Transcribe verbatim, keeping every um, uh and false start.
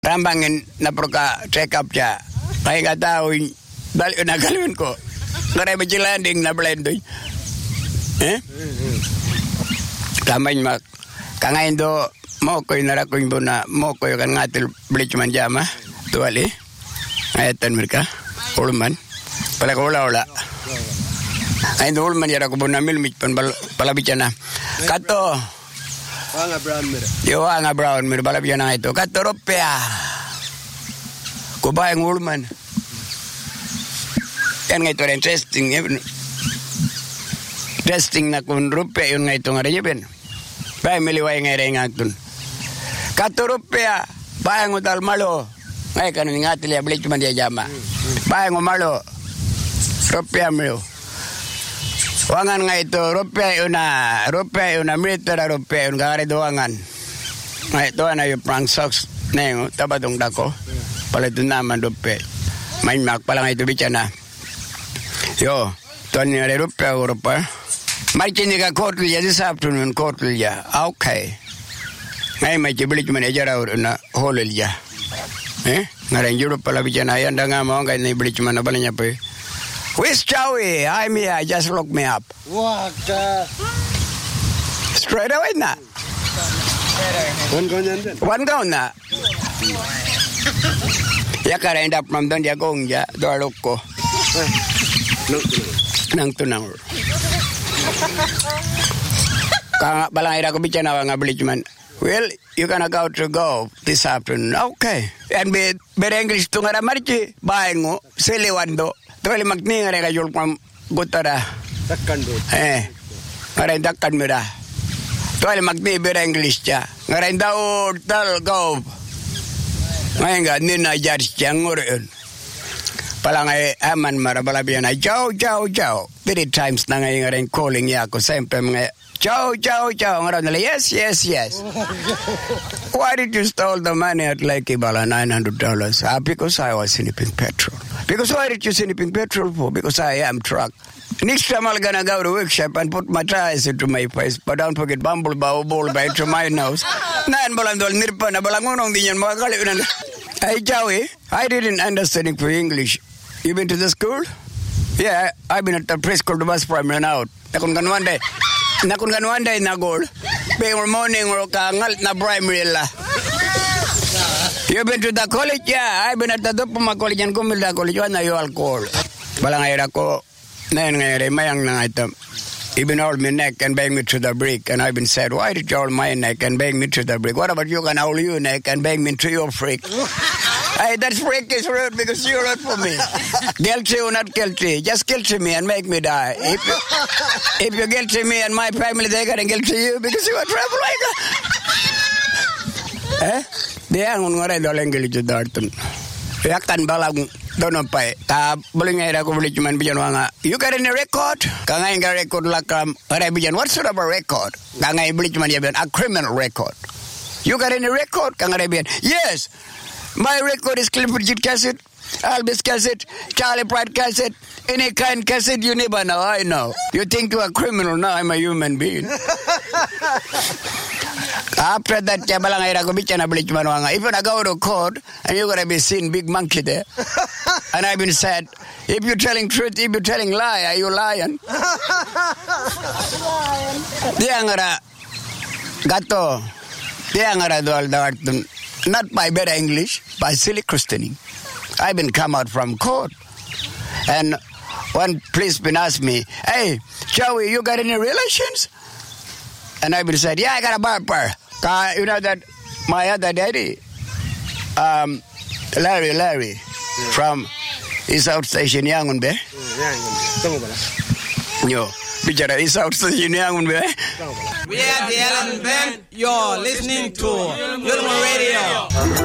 Rambangin na proka check up siya. Kaya katawin, dahil nagalun ko. Ngaray ba landing na blendoy? Eh? Kamay mak. Kangayin do, mo ko'y narakoy mo na, mo ko'y kan ngatil bleach man jama. Tuwali. Ayatan mereka. Ulman. Pala ko wala-wala. Ngayon do ulman yara ko po na milmit pan palabityan na. Kato. Wanga brown mira. Yo wanga brown mira palabityan na ito. Kato ropea. Kubayang ulman. Yan nga ito rin testing. Testing na kung rupiah yun nga ito nga rin yun. Bahay miliway nga rin nga ito. Kato rupiah. Bayang utal malo. Ngay ka nung nga tili ablit man diya jama. Bayang umalo. Rupiah mo. Wangan nga ito. Rupiah yun na. Rupiah yun na. Militer na rupiah yun. Kakari doangan. Nga ito na yung prank socks. Na yung tabadong dako. Pala ito naman rupiah. Main mak pala nga ito bitya na. Yo, tuan nga rin rupiah ko rupiah. May chinika kortilya this afternoon. Kortilya. Okay. Ngayon may chibilit man ejara na holilya. Eh? Ngayon Europe pala bitya na yan. Da nga mo ngayon na ibilit man na pala niya po eh. Where's Chowie? I'm here. Just look me up. Waka. Straight away na. One gown yan din. One gown na. Yaka rin up from doon. Yakong ya. Doon look ko. Nang tunang. Kaya palang ira ko bitya na nga bilit man. Well, you're gonna go to go this afternoon. Okay. And be, be English to nga ramarchi. Bahay ngo. Siliwando. Tuwali magni nga rin kayul pang gutara. Takkan do. Eh. Nga rin takkan mo da. Tuwali magni be English siya. Nga rin daw tal go. Ngayon nga, nina judge siya ngurin. Palang ay aman marabalabiyan ay chow, chow, chow. Three times na ngayon nga rin calling niya ako. Siyempre mga chow, chow, chow. Nga rin nila, yes, yes, yes. Why did you steal the money at Lake Ibala, nine hundred dollars? Ah, because I was snipping petrol. Because why did you snipping petrol for? Because I am truck. Next time I'm gonna go to workshop and put my tires into my face. But don't forget bumble bow ball by to my nose. Naan balang dol nirpa na balang unong di yan makakali. Hey, Joey, I didn't understand for English. You been to the school? Yeah, I've been at the preschool to bus primary now. Nakun kan one day. Nakun kan one day na goal. Bang morning or kangal na primary la. You been to the college? Yeah, I've been at the Dupuma College and Kumilda College. One na you alcohol. Balang ayra ko. Nayan ngayon, mayang na ito. You've been hold me neck and bang me to the brick. And I've been said, why did you hold my neck and bang me to the brick? What about you can hold your neck and bang me to your freak? Hey, that freak is rude because you rude for me. Guilty or not guilty, just guilty me and make me die. If you, if you guilty me and my family, they're going to guilty you because you are troublemaker. Eh? Dia ngun ngore doleng gili judartun. Yakan balang dono pai. Ta boling era ko beli cuman bijan wanga. You got any record? Kangai ga record lakam. Pada bijan what sort of a record? Kangai beli cuman dia bijan a criminal record. You got any record? Kangai bijan. Yes. My record is Clifford J cassette, Albus cassette, Charlie Pratt cassette, any kind cassette you never know. I know. You think you're a criminal? No, I'm a human being. After that, jabalang ayra ko bitya na beli cuman wanga. If I go to court and you're gonna be seen big monkey there, and I've been said, if you're telling truth, if you're telling lie, are you lying? Dia ngara gato. Dia ngara doal dawartun. Not by better English, by silly Christianing. I've been come out from court. And one policeman asked me, hey, Joey, you got any relations? And I've been said, yeah, I got a barber. Uh, you know that my other daddy, um, Larry, Larry, yeah. From East South Station, Yangon Bay. Yo, bicara East South Station, Yangon Bay. We are the Ellen Band. You're listening to Yulma Radio.